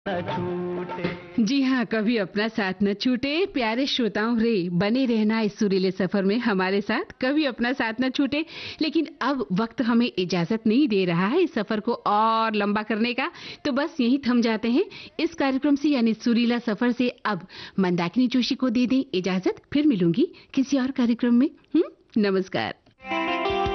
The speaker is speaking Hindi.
जी हाँ, कभी अपना साथ न छूटे। प्यारे श्रोताओं रे, बने रहना इस सुरीले सफर में हमारे साथ। कभी अपना साथ न छूटे, लेकिन अब वक्त हमें इजाजत नहीं दे रहा है इस सफर को और लंबा करने का, तो बस यहीं थम जाते हैं इस कार्यक्रम से, यानी सुरीला सफर से। अब मंदाकिनी जोशी को दे दें इजाजत, फिर मिलूंगी किसी और कार्यक्रम में। नमस्कार।